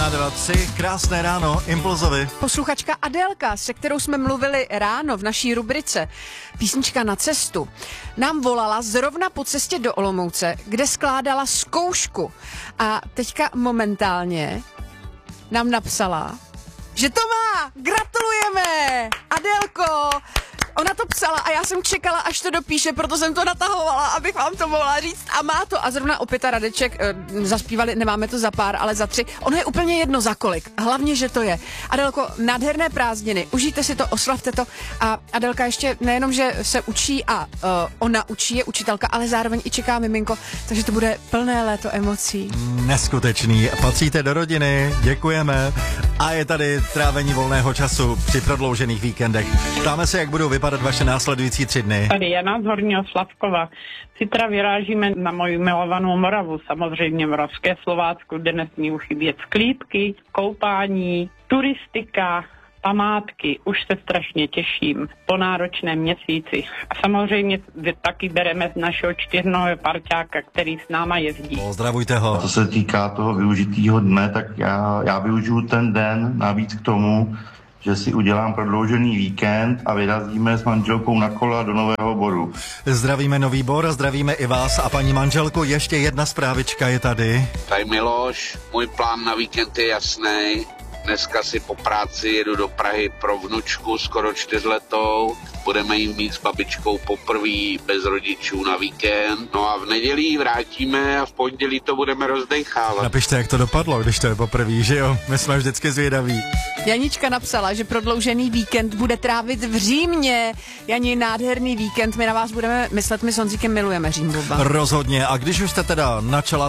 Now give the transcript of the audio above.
1, 2, 3, krásné ráno, Impulzovi. Posluchačka Adélka, se kterou jsme mluvili ráno v naší rubrice Písnička na cestu, nám volala zrovna po cestě do Olomouce, kde skládala zkoušku. A teďka momentálně nám napsala, že to má! Gratulujeme! Adélko! Ona to psala a já jsem čekala, až to dopíše, proto jsem to natahovala, abych vám to mohla říct. A má to. A zrovna opět Radeček zaspívali, nemáme to za pár, ale za 3. Ono je úplně jedno za kolik. Hlavně, že to je. Adélko, nádherné prázdniny. Užijte si to, oslavte to. A Adélka ještě nejenom, že se učí a ona učí, je učitelka, ale zároveň i čeká miminko, takže to bude plné léto emocí. Neskutečný. Patříte do rodiny, děkujeme. A je tady trávení volného času při prodloužených víkendech. Ptáme se, jak budou vypadat vaše následující 3 dny. Tady Jana z Horního Slavkova. Zítra vyrážíme na moji milovanou Moravu, samozřejmě Moravské Slovácko, kde nesmí už chybět sklípky, koupání, turistika, památky. Už se strašně těším po náročném měsíci. A samozřejmě taky bereme našeho 4nového parťáka, který s náma jezdí. Pozdravujte ho. Co se týká toho využitýho dne, tak já využiju ten den navíc k tomu, že si udělám prodloužený víkend a vyrazíme s manželkou na kola do Nového Boru. Zdravíme Nový Bor a zdravíme i vás a paní manželko, ještě jedna zprávička je tady. Tady Miloš, můj plán na víkend je jasný. Dneska si po práci jedu do Prahy pro vnučku, skoro 4letou. Budeme jí mít s babičkou poprvé bez rodičů na víkend. No a v neděli ji vrátíme a v pondělí to budeme rozdechávat. Napište, jak to dopadlo, když to je poprvé, že jo? My jsme vždycky zvědaví. Janička napsala, že prodloužený víkend bude trávit v Římě. Jani, nádherný víkend, my na vás budeme myslet, my s Honzíkem milujeme Řím. Rozhodně, a když už jste teda načala